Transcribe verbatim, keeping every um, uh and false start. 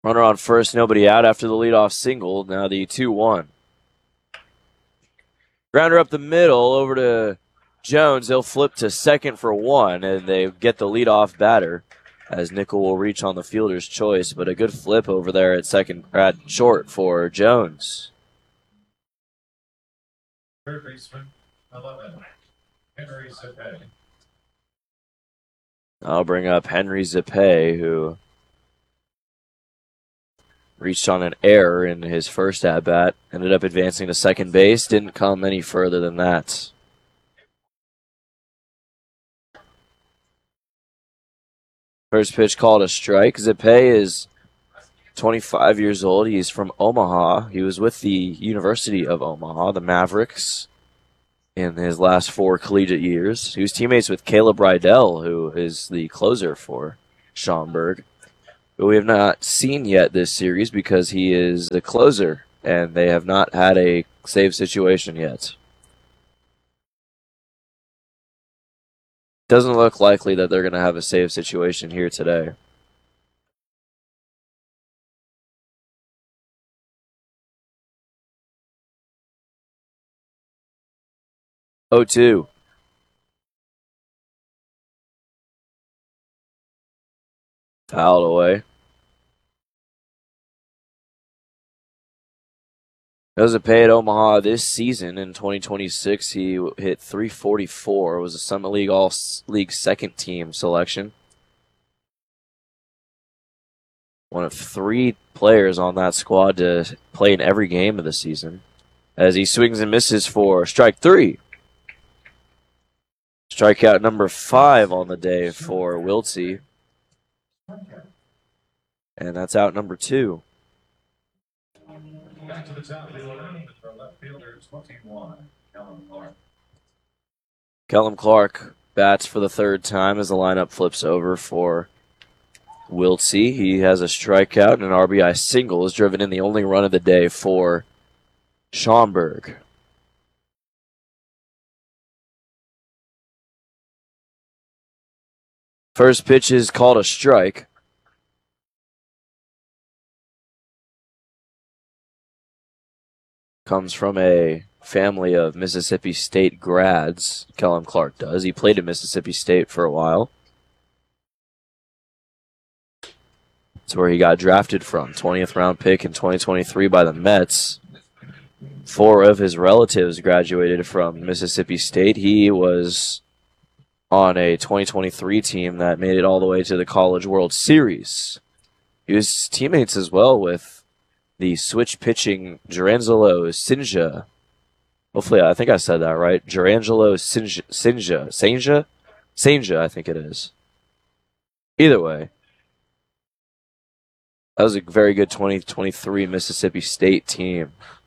Runner on first, nobody out after the leadoff single. Now the two one. Grounder up the middle over to Jones. They'll flip to second for one, and they get the leadoff batter as Nickel will reach on the fielder's choice. But a good flip over there at second, at short for Jones. Third baseman, eleven, Henry Zapay. I'll bring up Henry Zapay, who reached on an error in his first at-bat, ended up advancing to second base, didn't come any further than that. First pitch called a strike. Zapay is twenty-five years old. He's from Omaha. He was with the University of Omaha, the Mavericks, in his last four collegiate years. He was teammates with Caleb Rydell, who is the closer for Schaumburg. But we have not seen yet this series because he is the closer, and they have not had a save situation yet. Doesn't look likely that they're going to have a save situation here today. oh two. Fouled away. Zapay at Omaha this season in twenty twenty-six. He hit three forty-four. Was a Summit League All-League second team selection. One of three players on that squad to play in every game of the season. As he swings and misses for strike three. Strikeout number five on the day for Wiltsey. And that's out number two. Back to the top of the order for left fielder twenty-one, Kellum Clark. Kellum Clark bats for the third time as the lineup flips over for Wiltsey. He has a strikeout and an R B I single, is driven in the only run of the day for Schaumburg. First pitch is called a strike. Comes from a family of Mississippi State grads. Kellum Clark does. He played at Mississippi State for a while. That's where he got drafted from. twentieth round pick in twenty twenty-three by the Mets. Four of his relatives graduated from Mississippi State. He was on a twenty twenty-three team that made it all the way to the College World Series. He was teammates as well with the switch pitching Jurrangelo Sinja. Hopefully, I think I said that right. Jurrangelo Sinja. Sinja. Sinja? Sinja, I think it is. Either way, that was a very good twenty twenty-three Mississippi State team.